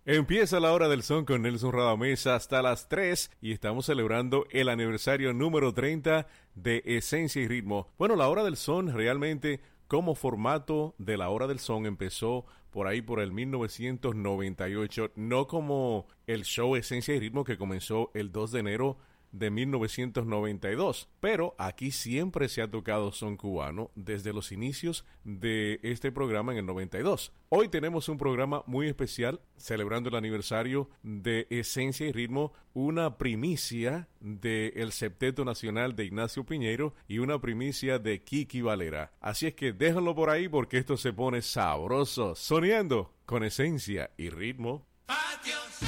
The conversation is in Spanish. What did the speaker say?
Empieza la hora del son con Nelson Radamés hasta las 3 y estamos celebrando el aniversario número 30 de Esencia y Ritmo. Bueno, la hora del son realmente como formato de la hora del son empezó por ahí por el 1998, no como el show Esencia y Ritmo que comenzó el 2 de enero de 1992, pero aquí siempre se ha tocado son cubano desde los inicios de este programa en el 92. Hoy tenemos un programa muy especial celebrando el aniversario de Esencia y Ritmo, una primicia del Septeto Nacional de Ignacio Piñeiro y una primicia de Kiki Valera. Así es que déjenlo por ahí porque esto se pone sabroso, soñando con Esencia y Ritmo.